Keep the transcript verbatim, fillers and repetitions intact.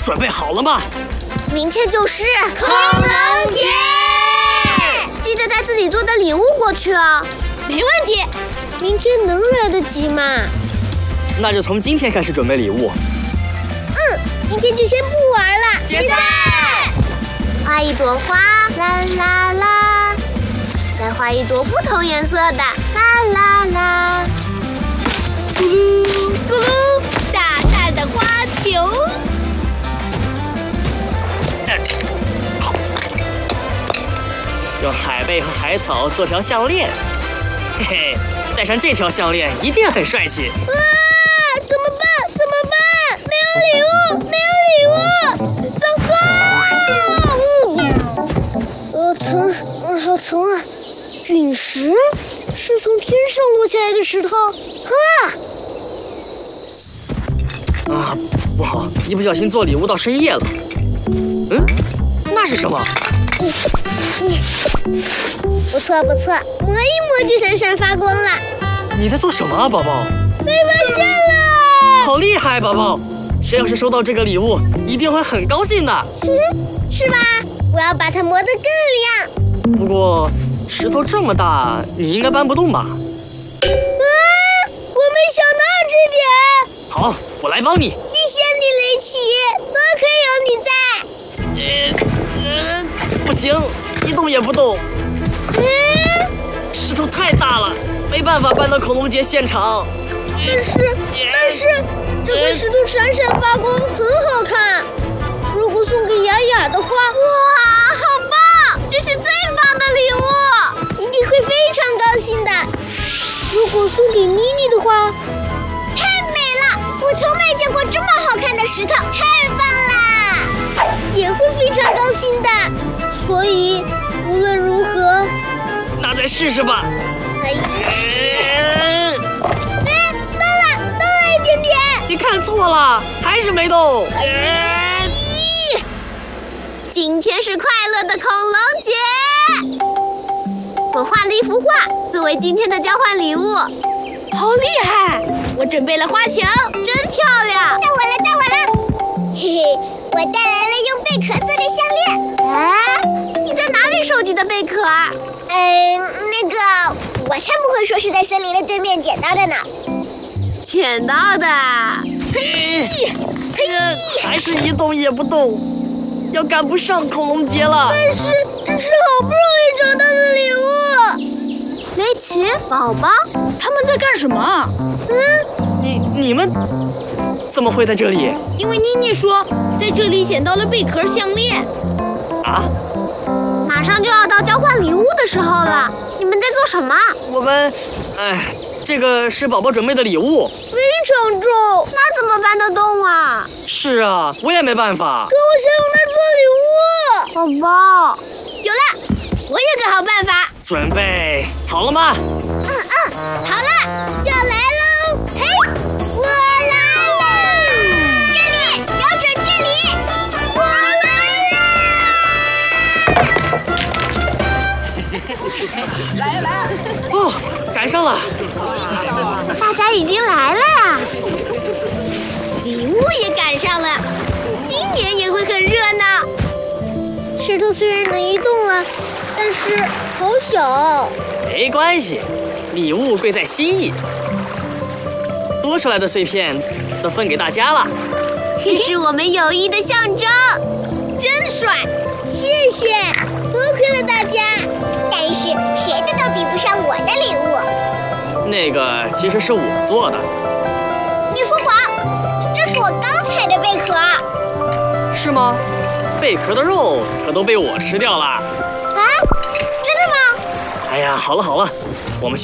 准备好了吗？ 明天就是恐龙节， 记得带自己做的礼物过去哦。 没问题。 明天能来得及吗？ 那就从今天开始准备礼物。 嗯，今天就先不玩了。 解散。 画一朵花，啦啦啦，再画一朵不同颜色的，啦啦啦。 咕噜咕噜，大大的花球。 用海贝和海草做条项链，嘿嘿，戴上这条项链一定很帅气。 啊！怎么办？怎么办？没有礼物，没有礼物，糟糕！呃，疼，嗯，好疼啊！陨石是从天上落下来的石头啊！ 啊，不好，一不小心做礼物到深夜了。嗯，那是什么？ 嗯嗯，不错不错，摸一摸就闪闪发光了。 你在做什么啊，宝宝？ 被发现了！ 好厉害，宝宝！谁要是收到这个礼物，一定会很高兴的。 嗯，是吧？我要把它磨得更亮。 不过石头这么大，你应该搬不动吧？ 啊！我没想到这点。 好，我来帮你。 谢谢你，雷奇，多亏有你在。 呃呃，不行，一动也不动。 嗯， 石头太大了，没办法搬到恐龙节现场。 但是，但是这块石头闪闪发光，很好看。如果送给雅雅的话，哇，好棒！这是最棒的礼物，一定会非常高兴的。如果送给妮妮的话，太美了！我从没见过这么好看的石头，太棒啦！也会非常高兴的。所以，无论如何， 那再试试吧。 哎呀！ 呃哎，动了，动了一点点。 你看错了，还是没动。呃咦，今天是快乐的恐龙节，我画了一幅画作为今天的交换礼物。 好厉害！我准备了花球， 真漂亮。到我了，到我了。嘿嘿，我带来了用贝壳做的项链。哎，你在哪里收集的贝壳？嗯，那个，我才不会说是在森林的对面捡到的呢。捡到的。 嘿，嘿，还是一动也不动，要赶不上恐龙节了。 但是这是好不容易找到的礼物。雷奇，宝宝， 他们在干什么？ 嗯， 你你们怎么会在这里？ 因为妮妮说在这里捡到了贝壳项链。 啊？ 马上就要到交换礼物的时候了，你们在做什么？ 我们，哎，这个是宝宝准备的礼物， 非常重，那怎么搬得动啊？ 是啊，我也没办法。 可我想用它做礼物。宝宝， 有了，我有个好办法。 准备好了吗？ 嗯嗯，好了，要来喽！嘿，我来了！这里，瞄准这里！我来了！ 来来， 哦，赶上了！ 大家已经来了呀， 礼物也赶上了，今年也会很热闹。 石头虽然能移动了，但是好小。 没关系，礼物贵在心意。多出来的碎片都分给大家了， 这是我们友谊的象征， 真帅！ 谢谢，多亏了大家。但是谁的都比不上我的礼物。 那个其实是我做的。 你说谎，这是我刚采的贝壳。 是吗？贝壳的肉可都被我吃掉了。 啊，真的吗？ 哎呀，好了好了，